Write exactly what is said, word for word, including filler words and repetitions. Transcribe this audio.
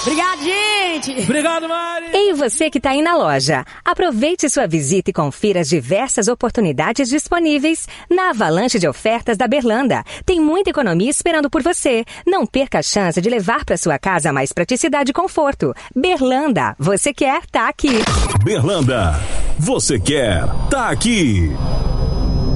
Obrigado, gente! Obrigado, Mari! E você que está aí na loja, aproveite sua visita e confira as diversas oportunidades disponíveis na avalanche de ofertas da Berlanda. Tem muita economia esperando por você. Não perca a chance de levar para sua casa mais praticidade e conforto. Berlanda, você quer, tá aqui. Berlanda, você quer, tá aqui.